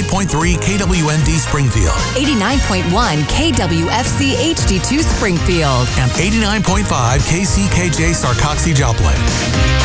88.3 KWND Springfield, 89.1 KWFC HD2 Springfield, and 89.5 KCKJ Sarcoxie Joplin.